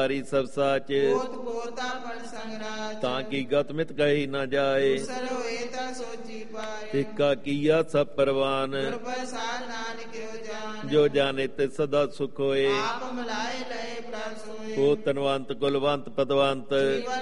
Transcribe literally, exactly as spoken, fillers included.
ਹਰੀ ਸਭ ਸਾਚ ਹੋਤ ਬੋਲਤਾ ਪਣ ਸੰਗਰਾਜ ਤਾਂ ਕੀ ਗਤ ਮਿਤ ਕਹੀ ਨਾ ਜਾਏ ਸਰ ਹੋਏ ਤਾਂ ਸੋਚੀ ਪਾਏ ਤਿਕਾ ਕੀਆ ਸਭ ਪਰਵਾਨ ਗੁਰਬਰ ਸਾਧ ਨਾਨਕਿਓ ਜਾਨ ਜੋ ਜਾਣੇ ਤੇ ਸਦਾ ਸੁਖ ਹੋਏ ਆਪ ਮਲਾਏ ਲਏ ਪ੍ਰਭ ਸੋਏ ਹੋ ਤਨਵੰਤ ਕੁਲਵੰਤ ਪਦਵੰਤ